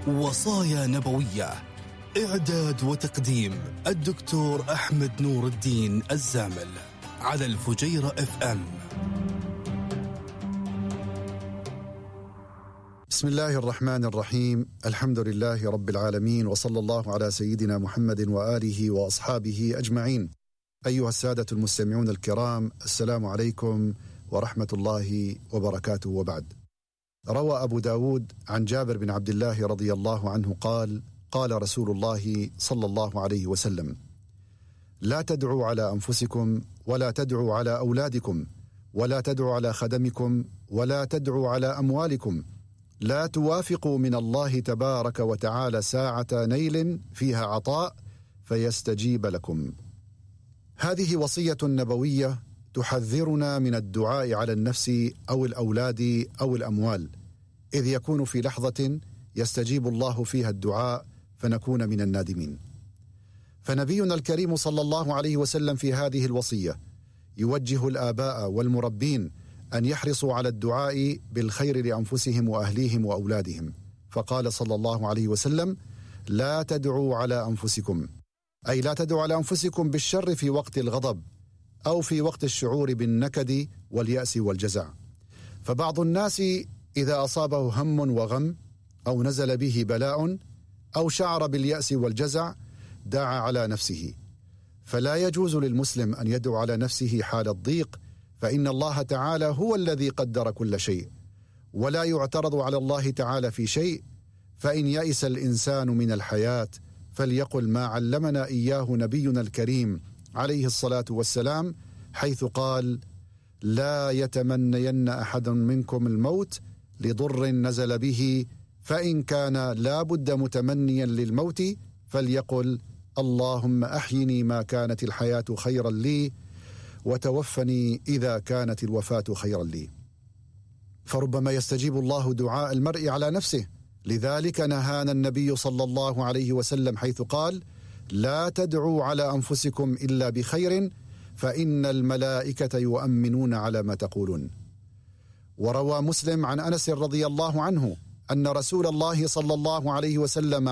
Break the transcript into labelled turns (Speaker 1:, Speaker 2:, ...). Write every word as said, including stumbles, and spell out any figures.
Speaker 1: وصايا نبوية. إعداد وتقديم الدكتور أحمد نور الدين الزامل، على الفجيرة اف ام.
Speaker 2: بسم الله الرحمن الرحيم. الحمد لله رب العالمين، وصلى الله على سيدنا محمد وآله وأصحابه أجمعين. أيها السادة المستمعون الكرام، السلام عليكم ورحمة الله وبركاته، وبعد. روى أبو داود عن جابر بن عبد الله رضي الله عنه قال: قال رسول الله صلى الله عليه وسلم: لا تدعوا على أنفسكم، ولا تدعوا على أولادكم، ولا تدعوا على خدمكم، ولا تدعوا على أموالكم، لا توافقوا من الله تبارك وتعالى ساعة نيل فيها عطاء فيستجيب لكم. هذه وصية نبوية تحذرنا من الدعاء على النفس أو الأولاد أو الأموال، إذ يكون في لحظة يستجيب الله فيها الدعاء فنكون من النادمين. فنبينا الكريم صلى الله عليه وسلم في هذه الوصية يوجه الآباء والمربين أن يحرصوا على الدعاء بالخير لأنفسهم وأهليهم وأولادهم، فقال صلى الله عليه وسلم: لا تدعوا على أنفسكم، أي لا تدعوا على أنفسكم بالشر في وقت الغضب أو في وقت الشعور بالنكد واليأس والجزع. فبعض الناس إذا أصابه هم وغم أو نزل به بلاء أو شعر باليأس والجزع دعا على نفسه، فلا يجوز للمسلم أن يدعو على نفسه حال الضيق، فإن الله تعالى هو الذي قدر كل شيء، ولا يعترض على الله تعالى في شيء. فإن يئس الإنسان من الحياة فليقل ما علمنا إياه نبينا الكريم عليه الصلاة والسلام، حيث قال: لا يتمنين أحد منكم الموت لضر نزل به، فإن كان لا بد متمنيا للموت فليقل: اللهم أحيني ما كانت الحياة خيرا لي، وتوفني إذا كانت الوفاة خيرا لي. فربما يستجيب الله دعاء المرء على نفسه، لذلك نهانا النبي صلى الله عليه وسلم حيث قال: لا تدعوا على أنفسكم إلا بخير، فإن الملائكة يؤمنون على ما تقولون. وروى مسلم عن أنس رضي الله عنه أن رسول الله صلى الله عليه وسلم